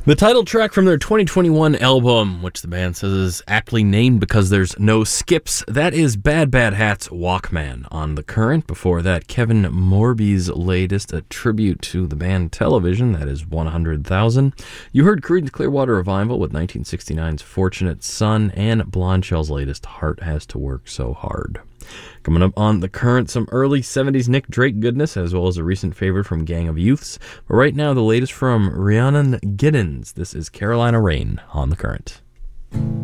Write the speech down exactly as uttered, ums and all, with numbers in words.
The title track from their twenty twenty-one album, which the band says is aptly named because there's no skips, that is Bad Bad Hat's Walkman on The Current. Before that, Kevin Morby's latest, a tribute to the band Television, that is one hundred thousand. You heard Creedence Clearwater Revival with nineteen sixty-nine's Fortunate Son, and Blondshell's latest, Heart Has to Work So Hard. Coming up on The Current, some early seventies Nick Drake goodness, as well as a recent favorite from Gang of Youths. But right now, the latest from Rhiannon Giddens. This is Carolina Rain on The Current.